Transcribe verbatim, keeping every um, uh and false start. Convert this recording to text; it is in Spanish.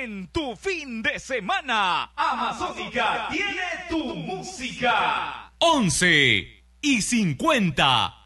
en tu fin de semana. Amazónica tiene tu música. once y cincuenta.